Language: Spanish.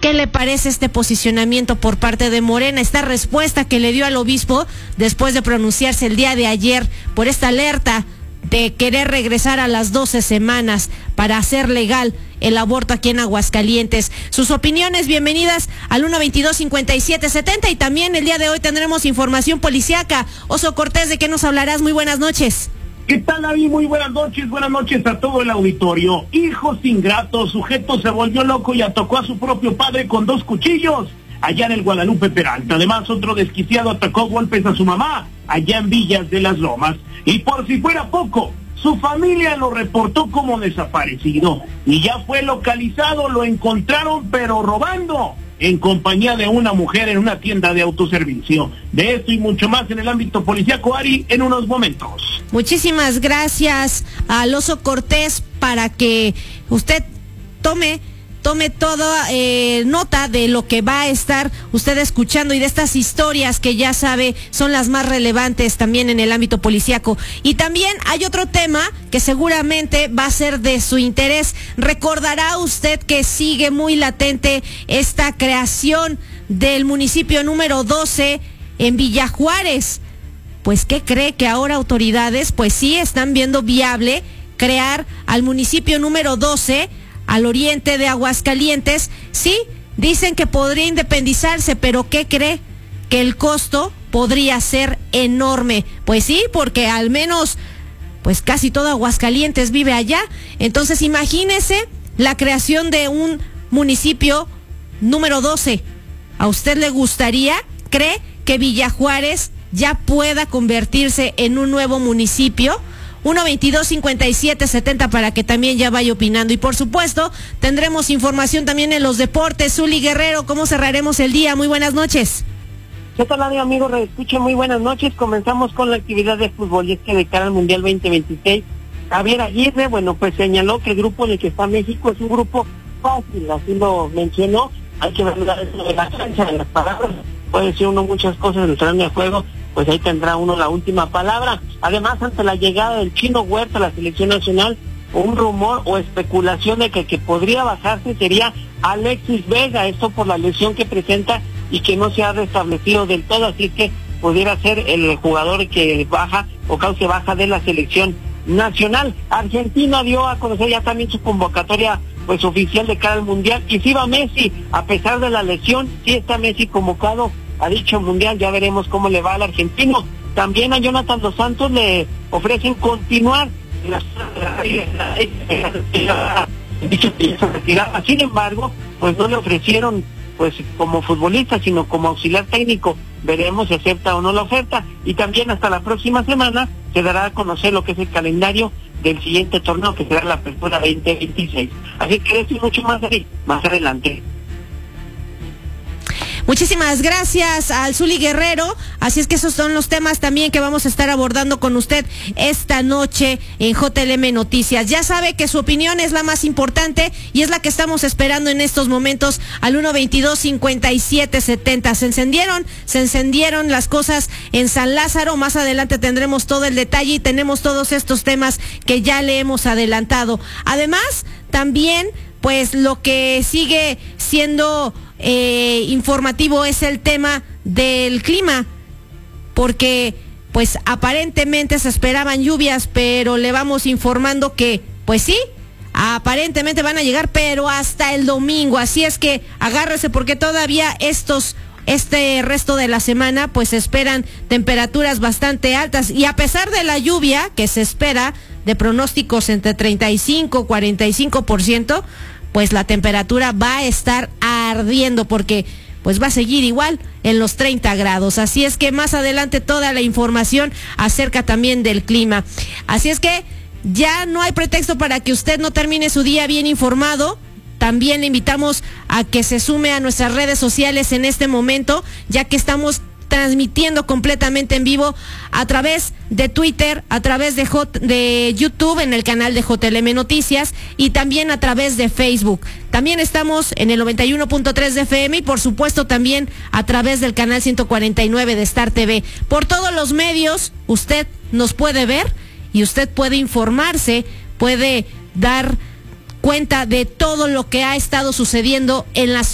¿Qué le parece este posicionamiento por parte de Morena? Esta respuesta que le dio al obispo después de pronunciarse el día de ayer por esta alerta de querer regresar a las 12 semanas para hacer legal el aborto aquí en Aguascalientes. Sus opiniones, bienvenidas al 122-5770, y también el día de hoy tendremos información policíaca. Oso Cortés, ¿de qué nos hablarás? Muy buenas noches. ¿Qué tal, David? Muy buenas noches a todo el auditorio. Hijos ingratos, sujeto se volvió loco y atacó a su propio padre con 2 cuchillos allá en el Guadalupe Peralta. Además, otro desquiciado atacó golpes a su mamá allá en Villas de las Lomas. Y por si fuera poco, su familia lo reportó como desaparecido y ya fue localizado. Lo encontraron pero robando en compañía de una mujer en una tienda de autoservicio. De esto y mucho más en el ámbito policíaco, Ari, en unos momentos. Muchísimas gracias al Oso Cortés, para que usted tome toda nota de lo que va a estar usted escuchando y de estas historias que ya sabe son las más relevantes también en el ámbito policíaco. Y también hay otro tema que seguramente va a ser de su interés. Recordará usted que sigue muy latente esta creación del municipio número 12 en Villa Juárez. Pues, ¿qué cree? Que ahora autoridades pues sí están viendo viable crear al municipio número 12 al oriente de Aguascalientes. Sí, dicen que podría independizarse, pero ¿qué cree? Que el costo podría ser enorme. Pues sí, porque al menos pues casi todo Aguascalientes vive allá. Entonces imagínese la creación de un municipio número 12. ¿A usted le gustaría? ¿Cree que Villa Juárez ya pueda convertirse en un nuevo municipio? 122-5770 para que también ya vaya opinando. Y por supuesto, tendremos información también en los deportes. Zuli Guerrero, ¿cómo cerraremos el día? Muy buenas noches. ¿Qué tal, amigo? Reescuche, muy buenas noches. Comenzamos con la actividad de fútbol, y es que de cara al Mundial 2026, Javier Aguirre, pues señaló que el grupo en el que está México es un grupo fácil, así lo mencionó. Hay que ver eso de la cancha, de las palabras. Puede decir uno muchas cosas en el terreno de juego, pues ahí tendrá uno la última palabra. Además, ante la llegada del Chino Huerta a la selección nacional, un rumor o especulación de que podría bajarse sería Alexis Vega, esto por la lesión que presenta y que no se ha restablecido del todo, así que pudiera ser el jugador que baja o cause baja de la selección nacional. Argentina dio a conocer ya también su convocatoria pues oficial de cara al Mundial, y si va Messi, a pesar de la lesión, sí está Messi convocado a dicho Mundial. Ya veremos cómo le va al argentino. También a Jonathan Dos Santos le ofrecen continuar en la dicho que ya se retiraba. Sin embargo, pues no le ofrecieron pues como futbolista, sino como auxiliar técnico. Veremos si acepta o no la oferta. Y también hasta la próxima semana se dará a conocer lo que es el calendario del siguiente torneo, que será la Apertura 2026. Así que esto y mucho más ahí, más adelante. Muchísimas gracias al Zuli Guerrero. Así es que esos son los temas también que vamos a estar abordando con usted esta noche en JLM Noticias. Ya sabe que su opinión es la más importante y es la que estamos esperando en estos momentos al 122-5770. Se encendieron las cosas en San Lázaro. Más adelante tendremos todo el detalle y tenemos todos estos temas que ya le hemos adelantado. Además, también pues lo que sigue siendo informativo es el tema del clima, porque pues aparentemente se esperaban lluvias, pero le vamos informando que pues sí, aparentemente van a llegar, pero hasta el domingo. Así es que agárrese, porque todavía este resto de la semana pues se esperan temperaturas bastante altas, y a pesar de la lluvia que se espera de pronósticos entre 35 y 45%, pues la temperatura va a estar ardiendo, porque pues va a seguir igual en los 30 grados. Así es que más adelante toda la información acerca también del clima. Así es que ya no hay pretexto para que usted no termine su día bien informado. También le invitamos a que se sume a nuestras redes sociales en este momento, ya que estamos transmitiendo completamente en vivo a través de Twitter, a través de YouTube en el canal de JLM Noticias, y también a través de Facebook. También estamos en el 91.3 de FM y por supuesto también a través del canal 149 de Star TV. Por todos los medios usted nos puede ver y usted puede informarse, puede dar cuenta de todo lo que ha estado sucediendo en la